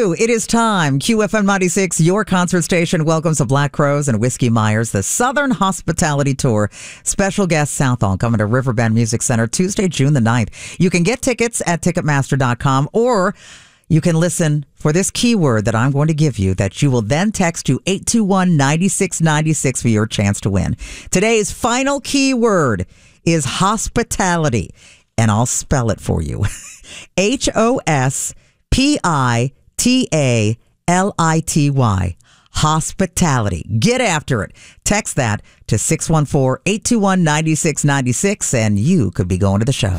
you. It is time. QFM 96, your concert station, welcomes the Black Crowes and Whiskey Myers, the Southern Hospitality Tour. Special guest Southall coming to Riverbend Music Center Tuesday, June the 9th. You can get tickets at Ticketmaster.com, or you can listen for this keyword that I'm going to give you that you will then text to 821-9696 for your chance to win. Today's final keyword is hospitality, and I'll spell it for you. Hospitality. Hospitality. Get after it. Text that to 614-821-9696 and you could be going to the show.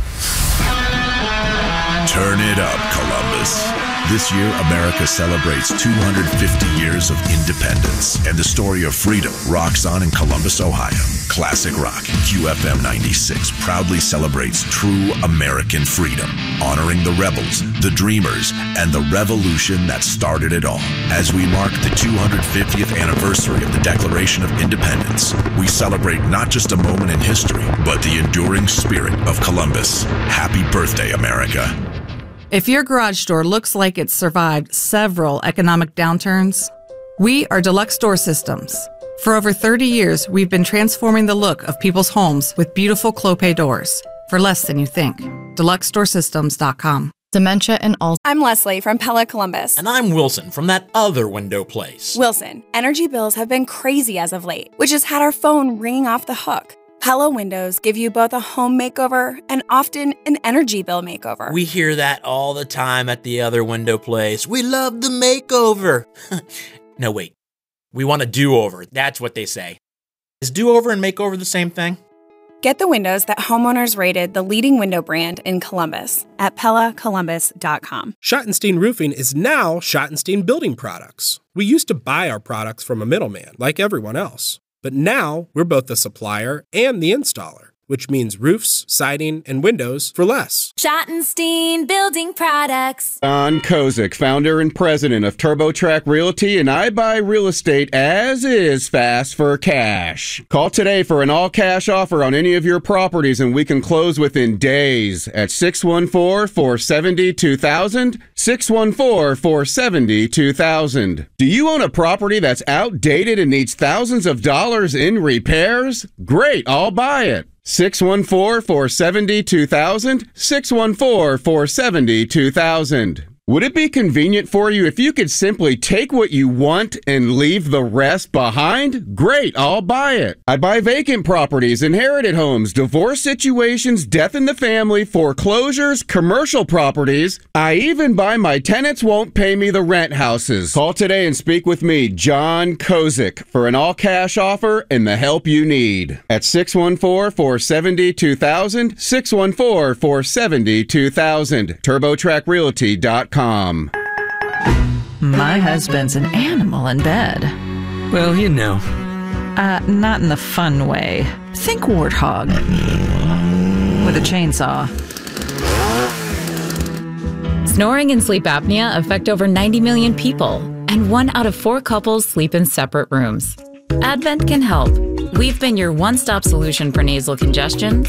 Turn it up, Columbus. This year, America celebrates 250 years of independence, and the story of freedom rocks on in Columbus, Ohio. Classic Rock, QFM 96, proudly celebrates true American freedom, honoring the rebels, the dreamers, and the revolution that started it all. As we mark the 250th anniversary of the Declaration of Independence, we celebrate not just a moment in history, but the enduring spirit of Columbus. Happy birthday, America. If your garage door looks like it's survived several economic downturns, we are Deluxe Door Systems. For over 30 years, we've been transforming the look of people's homes with beautiful Clopay doors for less than you think. DeluxeDoorSystems.com. Dementia and Alzheimer's. I'm Leslie from Pella Columbus. And I'm Wilson from that other window place. Wilson, energy bills have been crazy as of late, which has had our phone ringing off the hook. Pella Windows give you both a home makeover and often an energy bill makeover. We hear that all the time at the other window place. We love the makeover. No, wait. We want a do-over. That's what they say. Is do-over and makeover the same thing? Get the windows that homeowners rated the leading window brand in Columbus at PellaColumbus.com. Schottenstein Roofing is now Schottenstein Building Products. We used to buy our products from a middleman, like everyone else. But now, we're both the supplier and the installer, which means roofs, siding, and windows for less. Schottenstein Building Products. John Kozik, founder and president of TurboTrack Realty, and I buy real estate as is fast for cash. Call today for an all-cash offer on any of your properties, and we can close within days at 614-470-2000, 614-470-2000. Do you own a property that's outdated and needs thousands of dollars in repairs? Great, I'll buy it. 614-470-2000, 614-470-2000. Would it be convenient for you if you could simply take what you want and leave the rest behind? Great, I'll buy it. I buy vacant properties, inherited homes, divorce situations, death in the family, foreclosures, commercial properties. I even buy my tenants won't pay me the rent houses. Call today and speak with me, John Kozik, for an all-cash offer and the help you need. At 614-470-2000, 614-470-2000, TurboTrackRealty.com. My husband's an animal in bed. Well, you know. Not in the fun way. Think warthog. With a chainsaw. Snoring and sleep apnea affect over 90 million people, and 1 out of 4 couples sleep in separate rooms. Advent can help. We've been your one-stop solution for nasal congestion,